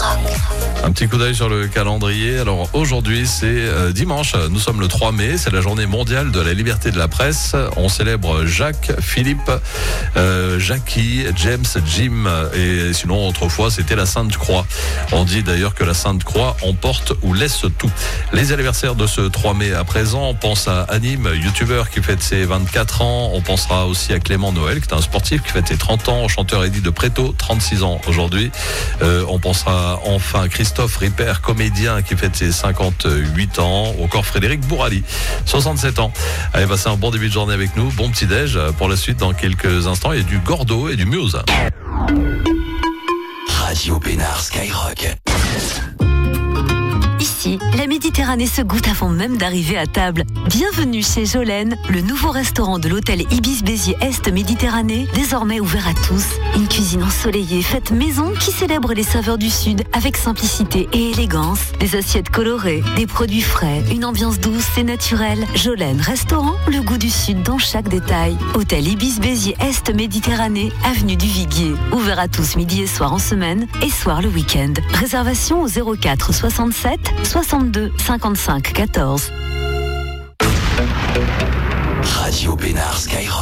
Un petit coup d'œil sur le calendrier. Alors aujourd'hui c'est dimanche, nous sommes le 3 mai, c'est la journée mondiale de la liberté de la presse. On célèbre Jacques, Philippe, Jackie, James, Jim et sinon autrefois c'était la Sainte Croix. On dit d'ailleurs que la Sainte Croix emporte ou laisse tout. Les anniversaires de ce 3 mai à présent, on pense à Anime, youtubeur qui fête ses 24 ans. On pensera aussi à Clément Noël qui est un sportif qui fête ses 30 ans, chanteur Eddie de Préto, 36 ans aujourd'hui. On pensera enfin à Christophe Ripper, comédien qui fête ses 58 ans, ou encore Frédéric Bourali, 67 ans. Allez, passez un bon début de journée avec nous. Bon petit déj pour la suite dans quelques instants. Il y a du Gordo et du Muse. Radio Pénard Skyrock. Ici, la Méditerranée se goûte avant même d'arriver à table. Bienvenue chez Jolène, le nouveau restaurant de l'hôtel Ibis Béziers Est Méditerranée, désormais ouvert à tous. Une cuisine ensoleillée faite maison qui célèbre les saveurs du Sud avec simplicité et élégance. Des assiettes colorées, des produits frais, une ambiance douce et naturelle. Jolène Restaurant, le goût du Sud dans chaque détail. Hôtel Ibis Béziers Est Méditerranée, avenue du Viguier. Ouvert à tous midi et soir en semaine et soir le week-end. Réservation au 04 67 62 55 14. Radio Pénard Skyrock.